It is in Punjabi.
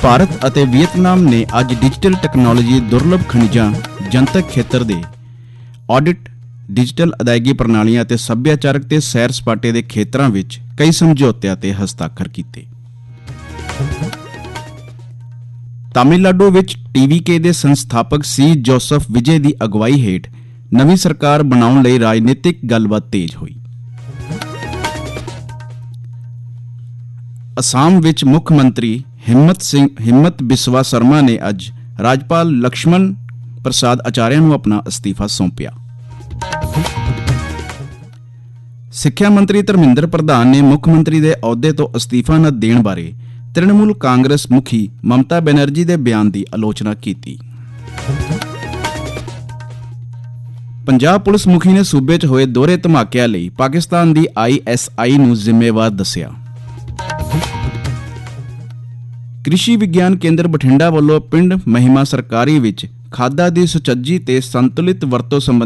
ਭਾਰਤ ਅਤੇ ਵੀਅਤਨਾਮ ਨੇ ਅੱਜ ਡਿਜੀਟਲ ਟੈਕਨੋਲੋਜੀ, ਦੁਰਲਭ ਖਣਿਜਾਂ, ਜਨਤਕ ਖੇਤਰ ਦੇ ਆਡਿਟ, ਡਿਜੀਟਲ ਅਦਾਇਗੀ ਪ੍ਰਣਾਲੀਆਂ ਅਤੇ ਸੱਭਿਆਚਾਰਕ ਤੇ ਸੈਰ ਸਪਾਟੇ ਦੇ ਖੇਤਰਾਂ ਵਿੱਚ ਕਈ ਸਮਝੌਤਿਆਂ ਤੇ ਹਸਤਾਖਰ ਕੀਤੇ। ਤਾਮਿਲਨਾਡੂ ਵਿੱਚ TVK ਦੇ ਸੰਸਥਾਪਕ ਸੀ ਜੋਸਫ ਵਿਜੇ ਦੀ ਅਗਵਾਈ ਹੇਠ ਨਵੀਂ ਸਰਕਾਰ ਬਣਾਉਣ ਲਈ ਰਾਜਨੀਤਿਕ ਗੱਲਬਾਤ ਤੇਜ਼ ਹੋਈ। ਅਸਾਮ ਵਿੱਚ ਮੁੱਖ ਮੰਤਰੀ ਹਿੰਮਤ ਬਿਸਵਾ ਸਰਮਾ ਨੇ ਅੱਜ ਰਾਜਪਾਲ ਲਕਸ਼ਮਣ ਪ੍ਰਸਾਦ ਆਚਾਰਿਆ ਨੂੰ ਆਪਣਾ ਅਸਤੀਫਾ ਸੌਂਪਿਆ। ਸਿੱਖਿਆ ਮੰਤਰੀ ਧਰਮਿੰਦਰ ਪ੍ਰਧਾਨ ਨੇ ਮੁੱਖ ਮੰਤਰੀ ਦੇ ਅਹੁਦੇ ਤੋਂ ਅਸਤੀਫਾ ਨਾ ਦੇਣ ਬਾਰੇ ਤ੍ਰਿਣਮੂਲ ਕਾਂਗਰਸ ਮੁਖੀ ਮਮਤਾ ਬੈਨਰਜੀ ਦੇ ਬਿਆਨ ਦੀ ਆਲੋਚਨਾ ਕੀਤੀ। ਪੰਜਾਬ ਪੁਲਿਸ ਮੁਖੀ ਨੇ ਸੂਬੇ 'ਚ ਹੋਏ ਦੋਹਰੇ ਧਮਾਕਿਆਂ ਲਈ ਪਾਕਿਸਤਾਨ ਦੀ ISI ਨੂੰ ਜ਼ਿੰਮੇਵਾਰ ਦੱਸਿਆ। ਕ੍ਰਿਸ਼ੀ ਵਿਗਿਆਨ ਕੇਂਦਰ ਬਠਿੰਡਾ ਵੱਲੋਂ ਪਿੰਡ ਮਹਿਮਾ ਸਰਕਾਰੀ ਵਿੱਚ ਖਾਦਾਂ ਦੀ ਸੁਚੱਜੀ ਤੇ ਸੰਤੁਲਿਤ ਵਰਤੋਂ ਸੰਬੰਧੀ